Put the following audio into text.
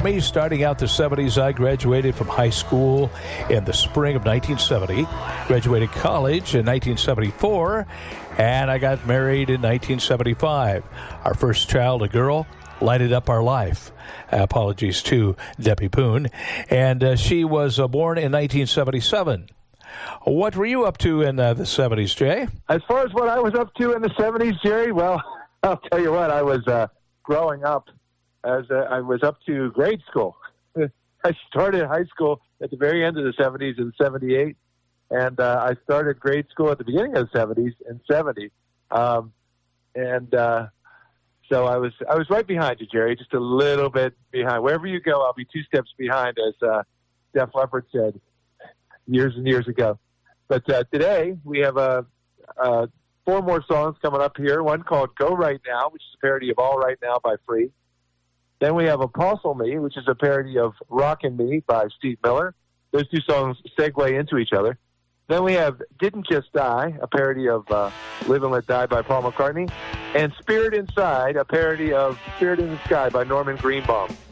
me, starting out the 70s, I graduated from high school in the spring of 1970, graduated college in 1974, and I got married in 1975. Our first child, a girl, lighted up our life. Apologies to Debbie Poon. And she was born in 1977. What were you up to in the 70s, Jay? As far as what I was up to in the 70s, Jerry, well, I'll tell you what, I was growing up as I was up to grade school. I started high school at the very end of the 70s in 78, and I started grade school at the beginning of the 70s in 70. So I was right behind you, Jerry, just a little bit behind. Wherever you go, I'll be 2 steps behind, as Def Leppard said years and years ago. But today we have 4 more songs coming up here. One called Go Right Now, which is a parody of All Right Now by Free. Then we have Apostle Me, which is a parody of Rockin' Me by Steve Miller. Those 2 songs segue into each other. Then we have Didn't Just Die, a parody of Live and Let Die by Paul McCartney. And Spirit Inside, a parody of Spirit in the Sky by Norman Greenbaum.